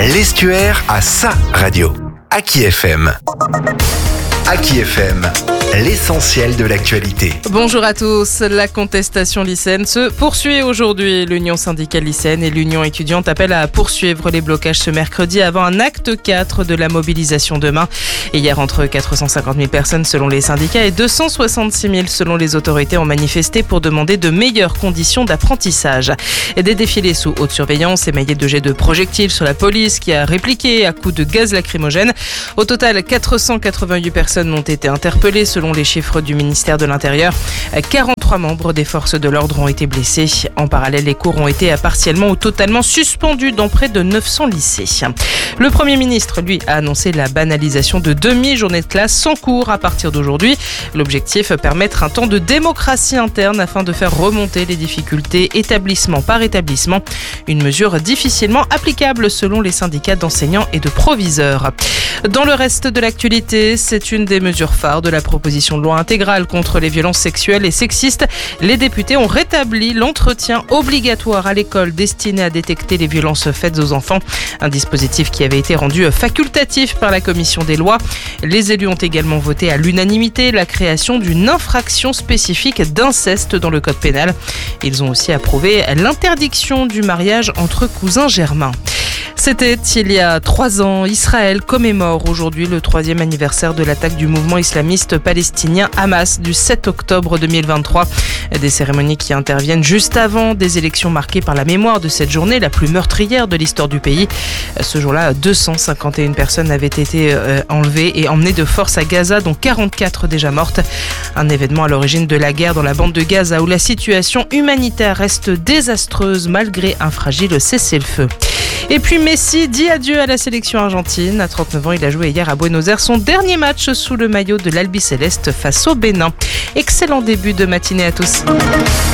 L'Estuaire a sa radio. Aki FM. Aki FM, l'essentiel de l'actualité. Bonjour à tous. La contestation lycéenne se poursuit aujourd'hui. L'Union syndicale lycéenne et l'Union étudiante appellent à poursuivre les blocages ce mercredi avant un acte 4 de la mobilisation demain. Et hier, entre 450 000 personnes selon les syndicats et 266 000 selon les autorités ont manifesté pour demander de meilleures conditions d'apprentissage. Et des défilés sous haute surveillance émaillés de jets de projectiles sur la police qui a répliqué à coups de gaz lacrymogène. Au total, 488 personnes ont été interpellées selon les chiffres du ministère de l'Intérieur. 43 membres des forces de l'ordre ont été blessés. En parallèle, les cours ont été partiellement ou totalement suspendus dans près de 900 lycées. Le Premier ministre, lui, a annoncé la banalisation de demi-journée de classe sans cours à partir d'aujourd'hui. L'objectif, permettre un temps de démocratie interne afin de faire remonter les difficultés établissement par établissement. Une mesure difficilement applicable selon les syndicats d'enseignants et de proviseurs. Dans le reste de l'actualité, c'est une des mesures phares de la proposition de loi intégrale contre les violences sexuelles et sexistes. Les députés ont rétabli l'entretien obligatoire à l'école destiné à détecter les violences faites aux enfants. Un dispositif qui avait été rendu facultatif par la commission des lois. Les élus ont également voté à l'unanimité la création d'une infraction spécifique d'inceste dans le code pénal. Ils ont aussi approuvé l'interdiction du mariage entre cousins germains. C'était il y a 3 ans. Israël commémore aujourd'hui le 3e anniversaire de l'attaque du mouvement islamiste palestinien Hamas du 7 octobre 2023. Des cérémonies qui interviennent juste avant des élections marquées par la mémoire de cette journée, la plus meurtrière de l'histoire du pays. Ce jour-là, 251 personnes avaient été enlevées et emmenées de force à Gaza, dont 44 déjà mortes. Un événement à l'origine de la guerre dans la bande de Gaza où la situation humanitaire reste désastreuse malgré un fragile cessez-le-feu. Et puis Messi dit adieu à la sélection argentine. À 39 ans, il a joué hier à Buenos Aires son dernier match sous le maillot de l'Albiceleste face au Bénin. Excellent début de matinée à tous.